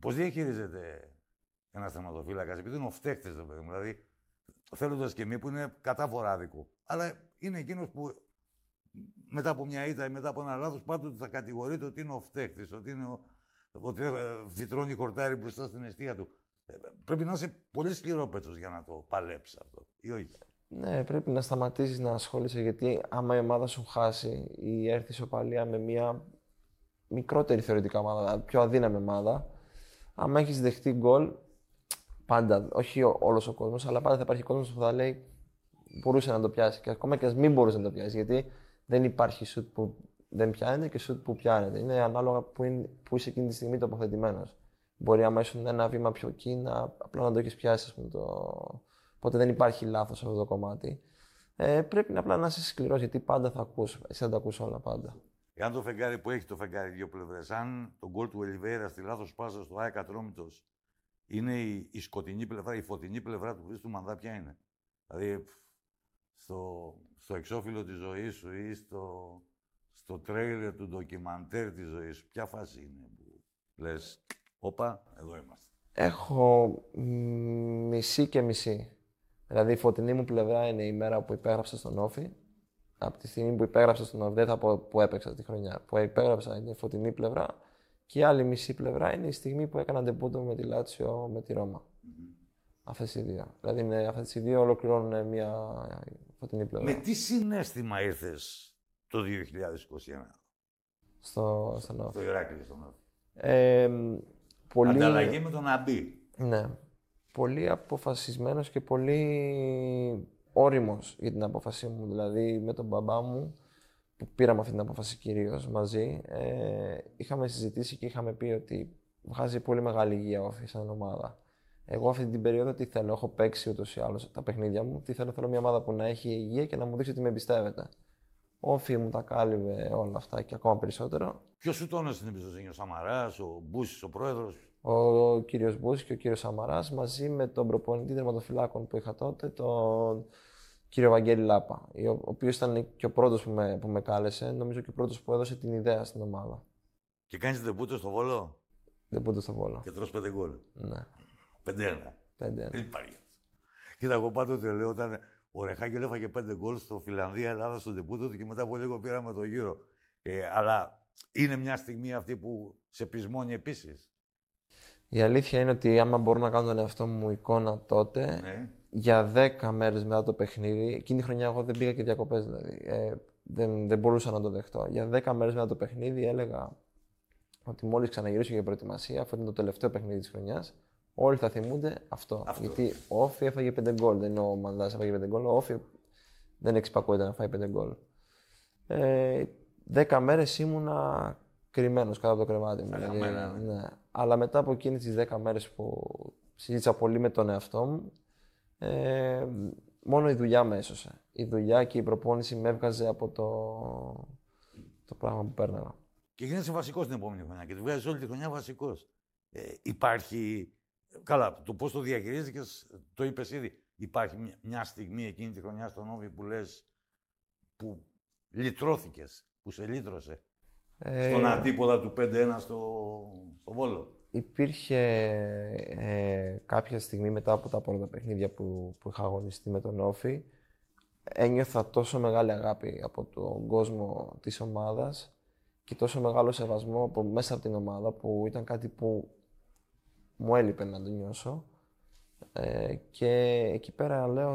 Πώς διαχειρίζεται ένας τερματοφύλακας, επειδή είναι ο φταίχτης, δηλαδή θέλοντας και μη που είναι κατάφορα άδικο. Αλλά είναι εκείνος που μετά από μια ήττα ή μετά από ένα λάθος πάντοτε θα κατηγορείται ότι είναι ο φταίχτης, ότι φυτρώνει χορτάρι μπροστά στην αιστεία του. Πρέπει να είσαι πολύ σκληρόπαιτος για να το παλέψεις αυτό, ή όχι? Ναι, πρέπει να σταματήσεις να ασχολείσαι, γιατί άμα η ομάδα σου χάσει ή έρθει ισοπαλία με μια μικρότερη θεωρητικά ομάδα, πιο αδύναμη ομάδα, άμα έχεις δεχτεί γκολ, πάντα, όχι όλος ο κόσμος, αλλά πάντα θα υπάρχει κόσμος που θα λέει μπορούσε να το πιάσει. Και ακόμα και ας μην μπορούσε να το πιάσει, γιατί δεν υπάρχει σουτ που δεν πιάνεται και σουτ που πιάνεται. Είναι ανάλογα που είσαι εκείνη τη στιγμή τοποθετημένος. Μπορεί, άμα ήσουν ένα βήμα πιο εκεί, απλά να το έχεις πιάσει, ας πούμε, Οπότε δεν υπάρχει λάθος σε αυτό το κομμάτι. Πρέπει απλά να είσαι σκληρός, γιατί πάντα θα ακούς. Εσύ θα τα ακούς όλα πάντα. Εάν το φεγγάρι που έχει το φεγγάρι δύο πλευρές, αν το γκολ του Ολιβέηρα στη λάθος πάσα στο ΑΕΚ Ατρόμητος είναι η σκοτεινή πλευρά, η φωτεινή πλευρά του Χρήστου Μανδά, ποια είναι? Δηλαδή, στο εξώφυλλο της ζωής σου ή στο τρέιλερ του ντοκιμαντέρ της ζωής σου, ποια φάση είναι που λες, όπα, εδώ είμαστε? Έχω μισή και μισή. Δηλαδή, η φωτεινή μου πλευρά είναι η μέρα που υπέγραψα στον Όφη. Από τη στιγμή που υπέγραψα στον Όφη, δεν θα πω που έπαιξα τη χρονιά. Που υπέγραψα είναι η φωτεινή πλευρά. Και η άλλη μισή πλευρά είναι η στιγμή που έκανα ντεμπούτο με τη Λάτσιο, με τη Ρώμα. Αυτές οι δύο. Δηλαδή, αυτές οι δύο ολοκληρώνουν μια φωτεινή πλευρά. Με τι συναίσθημα ήρθες το 2021 στον Όφη? στο Ηράκλειο, στον Όφη. Πολύ... Ανταλλαγή με τον Αμπή. Ναι. Πολύ αποφασισμένος και πολύ όριμος για την απόφασή μου. Δηλαδή, με τον μπαμπά μου, που πήραμε αυτή την απόφαση κυρίως μαζί, είχαμε συζητήσει και είχαμε πει ότι βγάζει πολύ μεγάλη υγεία Όφη σαν ομάδα. Εγώ αυτή την περίοδο τι θέλω? Έχω παίξει ούτως ή άλλως τα παιχνίδια μου. Τι θέλω? Θέλω μια ομάδα που να έχει υγεία και να μου δείξει ότι με εμπιστεύεται. Όφη μου τα κάλυβε όλα αυτά και ακόμα περισσότερο. Ποιος σου τόνωσε την εμπιστοσύνη? Ο Σαμαράς, ο Μπούσης, ο πρόεδρος? Ο κύριος Μπούσης και ο κύριος Σαμαράς, μαζί με τον προπονητή τερματοφυλάκων που είχα τότε, τον κύριο Βαγγέλη Λάπα, ο οποίος ήταν και ο πρώτος που με κάλεσε, νομίζω και ο πρώτος που έδωσε την ιδέα στην ομάδα. Και κάνεις ντεμπούτο στο Βόλο? Ντεμπούτο στο Βόλο. Και τρως 5 γκολ. Ναι. 5-1. Δεν υπάρχει. Κοίτα, εγώ πάντοτε λέω, όταν ο Ρεχάγκελ έφαγε 5 γκολ στο Φιλανδία-Ελλάδα στο ντεμπούτο του και μετά από λίγο πήραμε το γύρο. Αλλά είναι μια στιγμή αυτή που σε πεισμώνει επίσης. Η αλήθεια είναι ότι άμα μπορώ να κάνω τον εαυτό μου εικόνα τότε, ναι, για 10 μέρες μετά το παιχνίδι, εκείνη τη χρονιά εγώ δεν πήγα και διακοπές δηλαδή. Δεν μπορούσα να το δεχτώ. Για 10 μέρες μετά το παιχνίδι έλεγα ότι μόλις ξαναγυρίσω για προετοιμασία, αφού ήταν το τελευταίο παιχνίδι της χρονιάς, όλοι θα θυμούνται αυτό. Γιατί ο Όφη έφαγε 5 γκολ. Δεν είναι ο Μανδάς έφαγε 5 γκολ. Ο Όφη δεν εξυπακούεται να φάει 5 γκολ. 10 μέρες ήμουνα κρυμμένος κάτω από το κρεβάτι μου. Δηλαδή, ναι. Αλλά μετά από εκείνες τις 10 μέρες που συζήτησα πολύ με τον εαυτό μου, μόνο η δουλειά με έσωσε. Η δουλειά και η προπόνηση με έβγαζε από το πράγμα που πέρναγα. Και γίνεσαι βασικός την επόμενη χρονιά και τη βγάζεις όλη τη χρονιά βασικός. Υπάρχει. Καλά, το πώς το διαχειρίζεσαι, το είπες ήδη. Υπάρχει μια στιγμή εκείνη τη χρονιά στον Όφη που λες, που λυτρώθηκες, που σε λύτρωσε. Στον αντίποδα του 5-1 στο Βόλο. Υπήρχε κάποια στιγμή μετά από τα πρώτα παιχνίδια που είχα αγωνιστεί με τον Όφη, ένιωθα τόσο μεγάλη αγάπη από τον κόσμο της ομάδας και τόσο μεγάλο σεβασμό μέσα από την ομάδα, που ήταν κάτι που μου έλειπε να το νιώσω. Και εκεί πέρα λέω